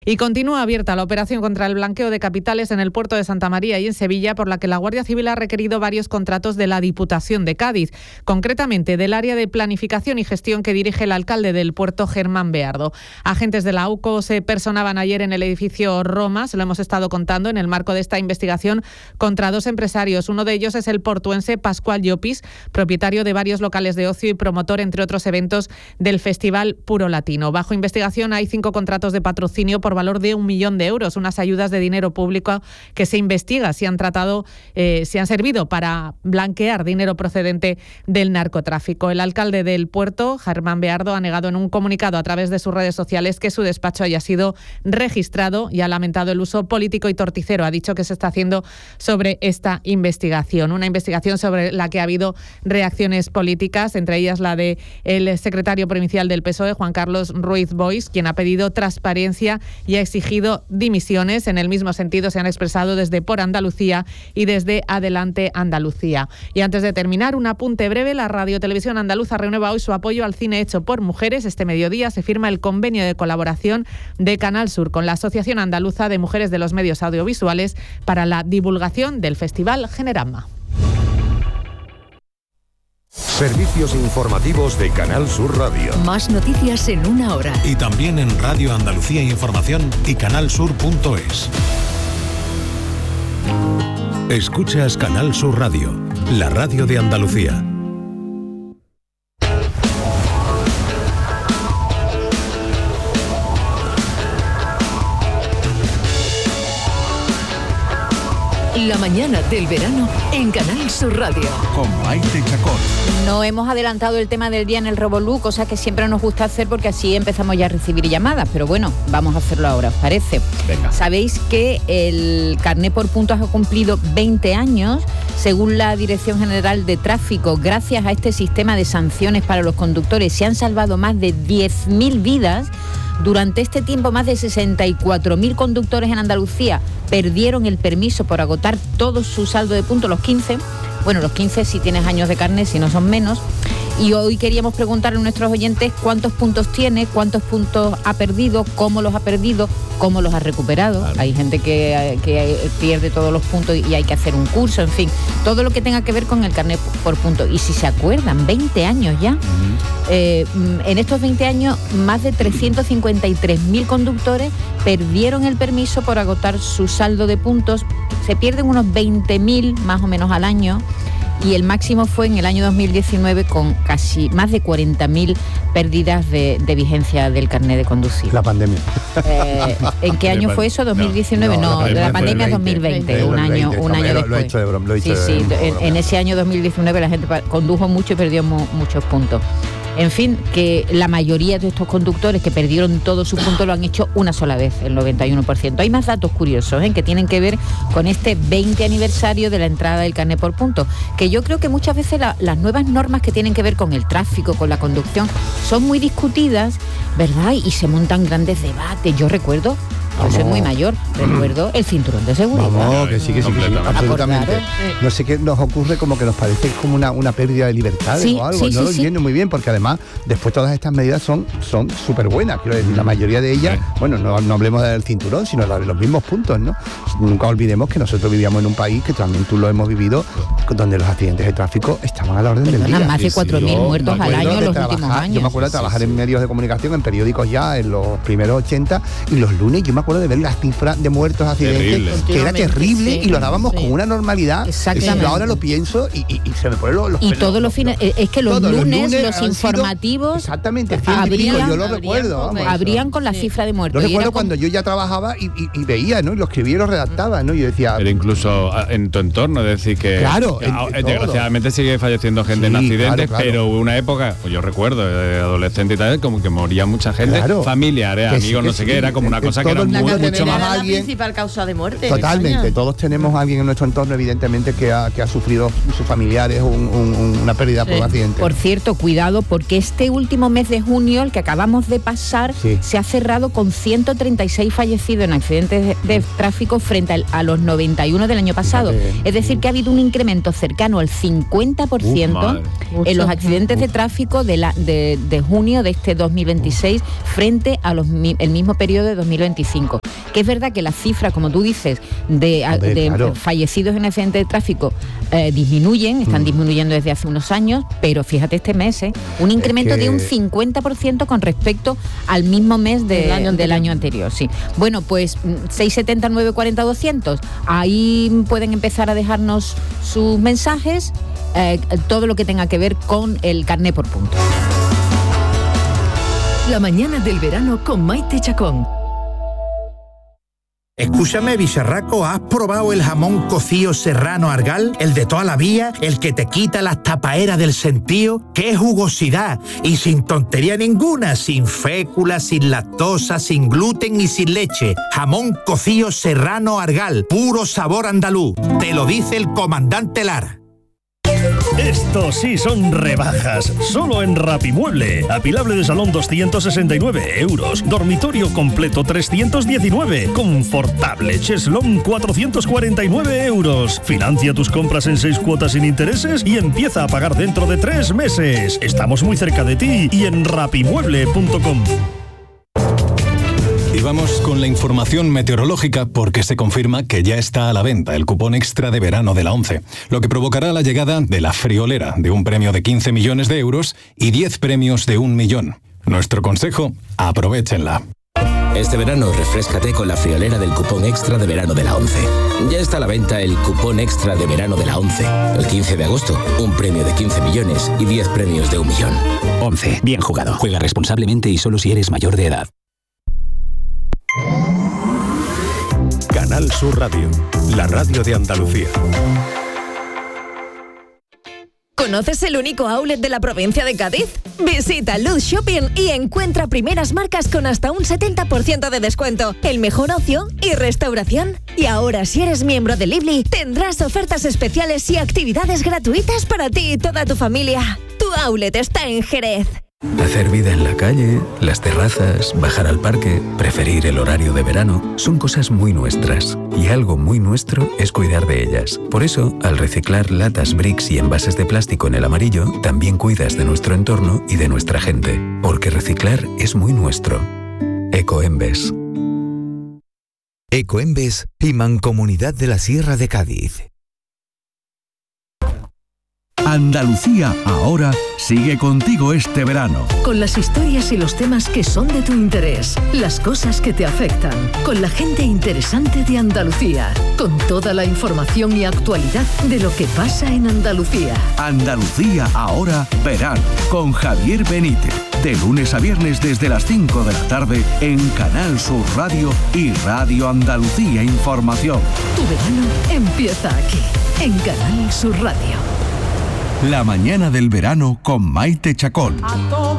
Y continúa abierta la operación contra el blanqueo de capitales en el puerto de Santa María y en Sevilla, por la que la Guardia Civil ha requerido varios contratos de la Diputación de Cádiz, concretamente del área de planificación y gestión que dirige el alcalde del puerto, Germán Beardo. Agentes de la AUCO se personaban ayer en el edificio Roma, se lo hemos estado contando, en el marco de esta investigación contra dos empresarios. Uno de ellos es el portuense Pascual Llopis, propietario de varios locales de ocio y promotor, entre otros eventos, del Festival Puro Latino. Bajo investigación hay 5 contratos de patrocinio por valor de 1 millón de euros, unas ayudas de dinero público que se investiga si han servido para blanquear dinero procedente del narcotráfico. El alcalde del puerto, Germán Beardo, ha negado en un comunicado a través de sus redes sociales que su despacho haya sido registrado y ha lamentado el uso político y torticero. Ha dicho que se está haciendo sobre esta investigación, una investigación sobre la que ha habido reacciones políticas, entre ellas la de el secretario provincial del PSOE, Juan Carlos Ruiz Boix, quien ha pedido transparencia y ha exigido dimisiones. En el mismo sentido se han expresado desde Por Andalucía y desde Adelante Andalucía. Y antes de terminar, un apunte breve: la Radio Televisión Andaluza renueva hoy su apoyo al cine hecho por mujeres. Este mediodía se firma el convenio de colaboración de Canal Sur con la Asociación Andaluza de Mujeres de los Medios Audiovisuales para la divulgación del Festival Generama. Servicios informativos de Canal Sur Radio. Más noticias en 1 hora. Y también en Radio Andalucía Información y canalsur.es. Escuchas Canal Sur Radio, la radio de Andalucía. La mañana del verano en Canal Sur Radio. Con Maite Chacón. No hemos adelantado el tema del día en el Revolú, cosa que siempre nos gusta hacer porque así empezamos ya a recibir llamadas, pero bueno, vamos a hacerlo ahora, ¿os parece? Venga. Sabéis que el carné por puntos ha cumplido 20 años, según la Dirección General de Tráfico. Gracias a este sistema de sanciones para los conductores se han salvado más de 10.000 vidas. Durante este tiempo, más de 64.000 conductores en Andalucía perdieron el permiso por agotar todo su saldo de puntos, los 15 si tienes años de carnet, si no son menos. Y hoy queríamos preguntarle a nuestros oyentes cuántos puntos tiene, cuántos puntos ha perdido, cómo los ha perdido, cómo los ha recuperado. Claro. Hay gente que pierde todos los puntos y hay que hacer un curso, en fin, todo lo que tenga que ver con el carnet por puntos. Y si se acuerdan, 20 años ya. En estos 20 años, más de 353.000 conductores perdieron el permiso por agotar su saldo de puntos. Se pierden unos 20.000 más o menos al año. Y el máximo fue en el año 2019 con casi más de 40.000 pérdidas de vigencia del carnet de conducir. La pandemia. ¿En qué año fue eso? ¿2019? No, la pandemia es 2020, un año después. Lo he hecho de broma. En ese año 2019 la gente condujo mucho y perdió muchos puntos. En fin, que la mayoría de estos conductores que perdieron todos sus puntos lo han hecho una sola vez, el 91%. Hay más datos curiosos que tienen que ver con este 20 aniversario de la entrada del carnet por puntos, que yo creo que muchas veces las nuevas normas que tienen que ver con el tráfico, con la conducción, son muy discutidas, ¿verdad? Y se montan grandes debates. Yo recuerdo, yo soy muy mayor, recuerdo el cinturón de seguridad. Vamos, que sí, absolutamente. No sé qué nos ocurre, como que nos parece como una pérdida de libertades o algo. No lo entiendo muy bien, porque además después todas estas medidas son súper buenas. Quiero decir, la mayoría de ellas, bueno, no hablemos del cinturón, sino de los mismos puntos, ¿no? Nunca olvidemos que nosotros vivíamos en un país, que también tú lo hemos vivido, donde los accidentes de tráfico estaban a la orden del día. Más de 4.000 muertos al año en los últimos años. Yo me acuerdo de trabajar en medios de comunicación, en periódicos ya en los primeros 80, y los lunes yo me acuerdo de ver las cifras de muertos, accidentes, que era terrible, y lo dábamos con una normalidad. Exactamente. Yo ahora lo pienso y se me ponen los y pelos. Todos los fines, es que los lunes los informativos exactamente, yo lo recuerdo. Abrían con la cifra de muertos. Yo recuerdo cuando yo ya trabajaba y veía, ¿no? Y lo escribía y lo redactaba, ¿no? Yo decía... Pero incluso en tu entorno, es decir que... Claro. Desgraciadamente sigue falleciendo gente en accidentes, claro. Pero hubo una época, pues yo recuerdo, de adolescente y tal, como que moría mucha gente, familiares, amigos, no sé qué, era como una cosa que era mucho más... La principal causa de muerte. Totalmente, todos tenemos a alguien en nuestro entorno, evidentemente, que ha sufrido sus familiares una pérdida por accidente. Por cierto, cuidado, porque este último mes de junio, el que acabamos de pasar, se ha cerrado con 136 fallecidos en accidentes de tráfico frente a los 91 del año pasado. Es decir, que ha habido un incremento cercano al 50% en los accidentes de tráfico de junio de este 2026 frente a el mismo periodo de 2025. 25. Que es verdad que las cifras, como tú dices, de fallecidos en accidentes de tráfico disminuyen, están disminuyendo desde hace unos años, pero fíjate este mes, un incremento de un 50% con respecto al mismo mes del año anterior. Sí. Bueno, pues 670 940 200, ahí pueden empezar a dejarnos sus mensajes, todo lo que tenga que ver con el carné por puntos. La mañana del verano con Maite Chacón. Escúchame, bicharraco, ¿has probado el jamón cocido serrano Argal? El de toda la vida, el que te quita las tapaeras del sentido. ¡Qué jugosidad! Y sin tontería ninguna, sin fécula, sin lactosa, sin gluten y sin leche. Jamón cocido serrano Argal, puro sabor andaluz. Te lo dice el comandante Lara. Estos sí son rebajas, solo en Rapimueble. Apilable de salón 269 euros, dormitorio completo 319, confortable cheslón 449 euros. Financia tus compras en 6 cuotas sin intereses y empieza a pagar dentro de 3 meses. Estamos muy cerca de ti y en rapimueble.com. Y vamos con la información meteorológica porque se confirma que ya está a la venta el cupón extra de verano de la ONCE, lo que provocará la llegada de la friolera de un premio de 15 millones de euros y 10 premios de 1 millón. Nuestro consejo, aprovéchenla. Este verano refréscate con la friolera del cupón extra de verano de la ONCE. Ya está a la venta el cupón extra de verano de la ONCE. El 15 de agosto, un premio de 15 millones y 10 premios de 1 millón. ONCE, bien jugado. Juega responsablemente y solo si eres mayor de edad. Canal Sur Radio, la radio de Andalucía. ¿Conoces el único outlet de la provincia de Cádiz? Visita Luz Shopping y encuentra primeras marcas con hasta un 70% de descuento, el mejor ocio y restauración. Y ahora, si eres miembro de Lively, tendrás ofertas especiales y actividades gratuitas para ti y toda tu familia. Tu outlet está en Jerez. Hacer vida en la calle, las terrazas, bajar al parque, preferir el horario de verano, son cosas muy nuestras. Y algo muy nuestro es cuidar de ellas. Por eso, al reciclar latas, bricks y envases de plástico en el amarillo, también cuidas de nuestro entorno y de nuestra gente. Porque reciclar es muy nuestro. Ecoembes. Ecoembes y Mancomunidad de la Sierra de Cádiz. Andalucía Ahora sigue contigo este verano. Con las historias y los temas que son de tu interés, las cosas que te afectan, con la gente interesante de Andalucía, con toda la información y actualidad de lo que pasa en Andalucía. Andalucía Ahora verano, con Javier Benítez. De lunes a viernes desde las 5 de la tarde en Canal Sur Radio y Radio Andalucía Información. Tu verano empieza aquí, en Canal Sur Radio. La mañana del verano con Maite Chacón.